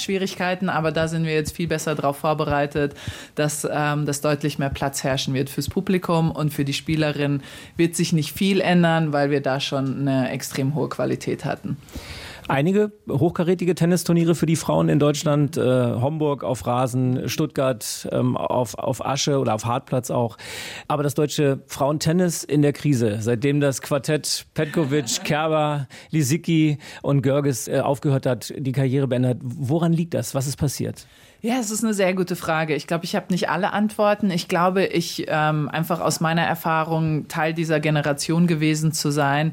Startschwierigkeiten, aber da sind wir jetzt viel besser darauf vorbereitet, dass deutlich mehr Platz herrschen wird fürs Publikum, und für die Spielerin wird sich nicht viel ändern, weil wir da schon eine extrem hohe Qualität hatten. Einige hochkarätige Tennisturniere für die Frauen in Deutschland, Homburg auf Rasen, Stuttgart auf Asche oder auf Hartplatz auch. Aber das deutsche Frauentennis in der Krise, seitdem das Quartett Petkovic, Kerber, Lisicki und Görges aufgehört hat, die Karriere beendet. Woran liegt das? Was ist passiert? Ja, es ist eine sehr gute Frage. Ich glaube, ich habe nicht alle Antworten. Ich glaube, ich einfach aus meiner Erfahrung Teil dieser Generation gewesen zu sein.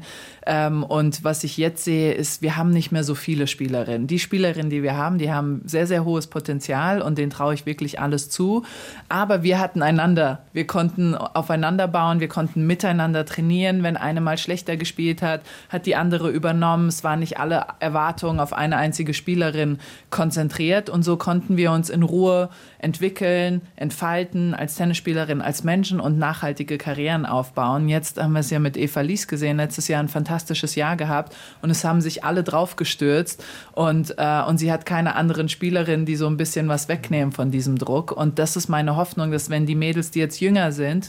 Und was ich jetzt sehe, ist, wir haben nicht mehr so viele Spielerinnen. Die Spielerinnen, die wir haben, die haben sehr, sehr hohes Potenzial, und denen traue ich wirklich alles zu. Aber wir hatten einander. Wir konnten aufeinander bauen, wir konnten miteinander trainieren. Wenn eine mal schlechter gespielt hat, hat die andere übernommen. Es waren nicht alle Erwartungen auf eine einzige Spielerin konzentriert, und so konnten wir uns in Ruhe entwickeln, entfalten als Tennisspielerin, als Menschen und nachhaltige Karrieren aufbauen. Jetzt haben wir es ja mit Eva Lies gesehen, letztes Jahr ein fantastisches Jahr gehabt, und es haben sich alle drauf gestürzt, und sie hat keine anderen Spielerinnen, die so ein bisschen was wegnehmen von diesem Druck, und das ist meine Hoffnung, dass wenn die Mädels, die jetzt jünger sind,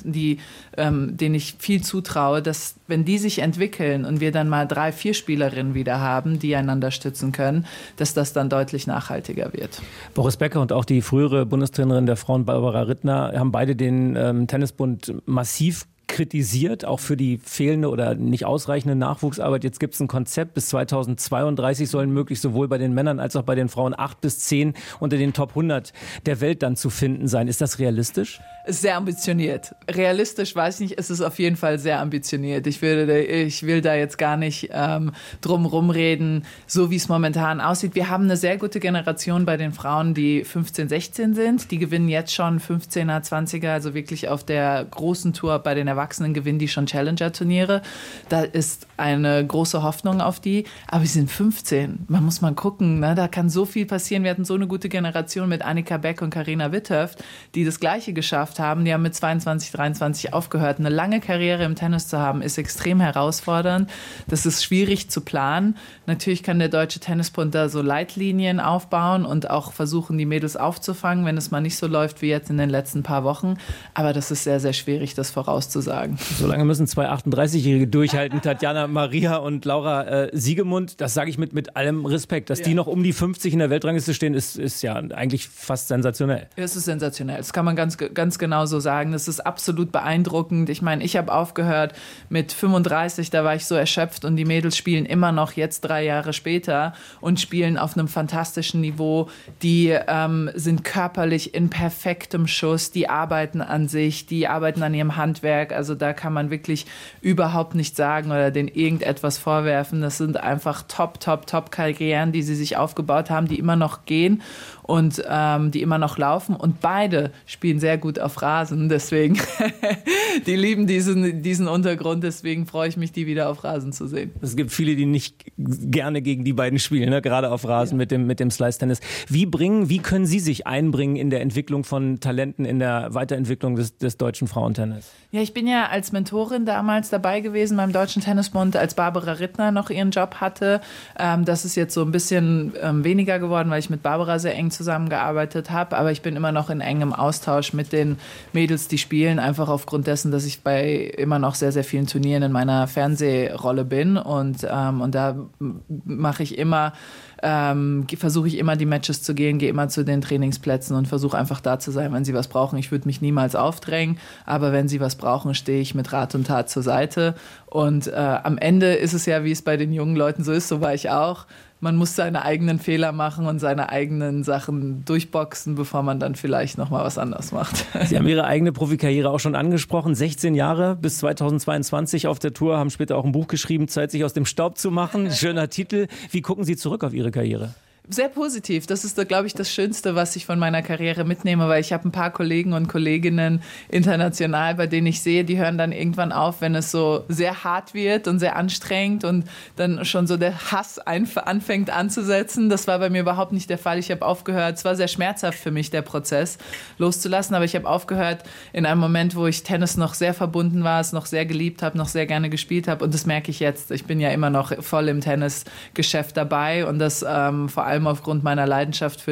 denen ich viel zutraue, dass wenn die sich entwickeln und wir dann mal 3, 4 Spielerinnen wieder haben, die einander stützen können, dass das dann deutlich nachhaltiger wird. Boris Becker und auch die frühere Bundestrainerin der Frauen, Barbara Rittner, haben beide den Tennisbund massiv kritisiert, auch für die fehlende oder nicht ausreichende Nachwuchsarbeit. Jetzt gibt es ein Konzept, bis 2032 sollen möglichst sowohl bei den Männern als auch bei den Frauen 8 bis 10 unter den Top 100 der Welt dann zu finden sein. Ist das realistisch? Sehr ambitioniert. Realistisch weiß ich nicht, es ist auf jeden Fall sehr ambitioniert. Ich will da jetzt gar nicht drum rumreden, so wie es momentan aussieht. Wir haben eine sehr gute Generation bei den Frauen, die 15, 16 sind. Die gewinnen jetzt schon 15er, 20er, also wirklich auf der großen Tour bei den Erwachsenen gewinnen die schon Challenger-Turniere. Da ist eine große Hoffnung auf die. Aber sie sind 15. Man muss mal gucken, ne? Da kann so viel passieren. Wir hatten so eine gute Generation mit Annika Beck und Carina Witthöft, die das Gleiche geschafft haben. Die haben mit 22, 23 aufgehört. Eine lange Karriere im Tennis zu haben, ist extrem herausfordernd. Das ist schwierig zu planen. Natürlich kann der Deutsche Tennisbund da so Leitlinien aufbauen und auch versuchen, die Mädels aufzufangen, wenn es mal nicht so läuft wie jetzt in den letzten paar Wochen. Aber das ist sehr, sehr schwierig, das vorauszusagen. Solange müssen 2 38-Jährige durchhalten, Tatjana Maria und Laura Siegemund. Das sage ich mit allem Respekt. Dass die noch um die 50 in der Weltrangliste stehen, ist ja eigentlich fast sensationell. Es ist sensationell. Das kann man ganz, ganz genau so sagen. Das ist absolut beeindruckend. Ich meine, ich habe aufgehört mit 35, da war ich so erschöpft, und die Mädels spielen immer noch jetzt 3 Jahre später und spielen auf einem fantastischen Niveau. Die sind körperlich in perfektem Schuss, die arbeiten an sich, die arbeiten an ihrem Handwerk. Also da kann man wirklich überhaupt nicht sagen oder denen irgendetwas vorwerfen. Das sind einfach Top-Karrieren, die sie sich aufgebaut haben, die immer noch gehen und die immer noch laufen. Und beide spielen sehr gut auf Rasen. Deswegen, die lieben diesen Untergrund. Deswegen freue ich mich, die wieder auf Rasen zu sehen. Es gibt viele, die nicht gerne gegen die beiden spielen, ne? Gerade auf Rasen mit dem Slice-Tennis. Wie können Sie sich einbringen in der Entwicklung von Talenten, in der Weiterentwicklung des deutschen Frauentennis? Ja, ich bin ja als Mentorin damals dabei gewesen beim Deutschen Tennisbund, als Barbara Rittner noch ihren Job hatte. Das ist jetzt so ein bisschen weniger geworden, weil ich mit Barbara sehr eng zusammengearbeitet habe. Aber ich bin immer noch in engem Austausch mit den Mädels, die spielen, einfach aufgrund dessen, dass ich bei immer noch sehr, sehr vielen Turnieren in meiner Fernsehrolle bin. Und da mache ich immer versuche ich immer die Matches zu gehen, gehe immer zu den Trainingsplätzen und versuche einfach da zu sein, wenn sie was brauchen. Ich würde mich niemals aufdrängen, aber wenn sie was brauchen, stehe ich mit Rat und Tat zur Seite. Und am Ende ist es ja, wie es bei den jungen Leuten so ist, so war ich auch. Man muss seine eigenen Fehler machen und seine eigenen Sachen durchboxen, bevor man dann vielleicht nochmal was anderes macht. Sie haben Ihre eigene Profikarriere auch schon angesprochen. 16 Jahre bis 2022 auf der Tour, haben später auch ein Buch geschrieben, Zeit, sich aus dem Staub zu machen. Schöner Titel. Wie gucken Sie zurück auf Ihre Karriere? Sehr positiv. Das ist, glaube ich, das Schönste, was ich von meiner Karriere mitnehme, weil ich habe ein paar Kollegen und Kolleginnen international, bei denen ich sehe, die hören dann irgendwann auf, wenn es so sehr hart wird und sehr anstrengend und dann schon so der Hass anfängt anzusetzen. Das war bei mir überhaupt nicht der Fall. Ich habe aufgehört, es war sehr schmerzhaft für mich, der Prozess loszulassen, aber ich habe aufgehört in einem Moment, wo ich Tennis noch sehr verbunden war, es noch sehr geliebt habe, noch sehr gerne gespielt habe, und das merke ich jetzt. Ich bin ja immer noch voll im Tennisgeschäft dabei und das vor allem aufgrund meiner Leidenschaft für